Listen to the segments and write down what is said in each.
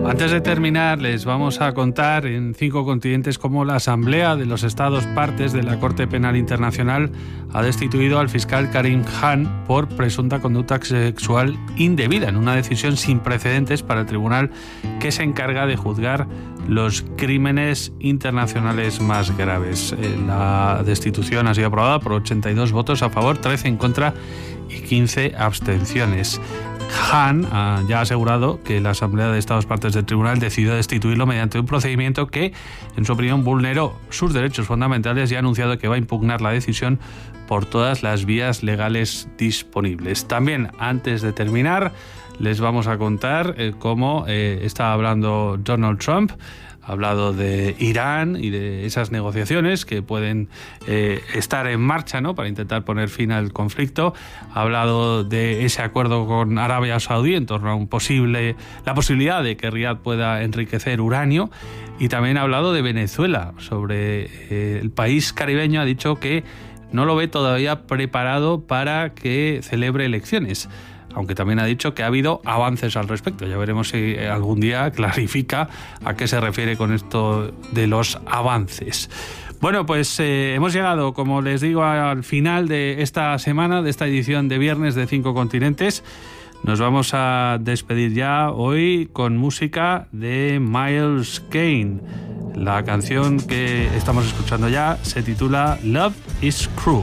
Antes de terminar, les vamos a contar en 5 continentes cómo la Asamblea de los Estados partes de la Corte Penal Internacional ha destituido al fiscal Karim Khan por presunta conducta sexual indebida, en una decisión sin precedentes para el tribunal que se encarga de juzgar los crímenes internacionales más graves. La destitución ha sido aprobada por 82 votos a favor, 13 en contra y 15 abstenciones. Khan ya ha asegurado que la Asamblea de Estados partes del tribunal decidió destituirlo mediante un procedimiento que, en su opinión, vulneró sus derechos fundamentales y ha anunciado que va a impugnar la decisión por todas las vías legales disponibles. También, antes de terminar, les vamos a contar cómo está hablando Donald Trump. Ha hablado de Irán y de esas negociaciones que pueden estar en marcha, ¿no?, para intentar poner fin al conflicto. Ha hablado de ese acuerdo con Arabia Saudí en torno a la posibilidad de que Riad pueda enriquecer uranio. Y también ha hablado de Venezuela. Sobre el país caribeño ha dicho que no lo ve todavía preparado para que celebre elecciones, aunque también ha dicho que ha habido avances al respecto. Ya veremos si algún día clarifica a qué se refiere con esto de los avances. Bueno, pues hemos llegado, como les digo, al final de esta semana, de esta edición de viernes de 5 continentes. Nos vamos a despedir ya hoy con música de Miles Kane. La canción que estamos escuchando ya se titula Love is Cruel.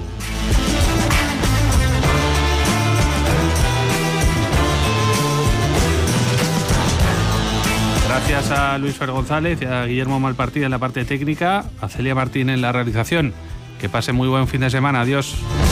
Gracias a Luis Fer González y a Guillermo Malpartida en la parte técnica, a Celia Martín en la realización. Que pase muy buen fin de semana. Adiós.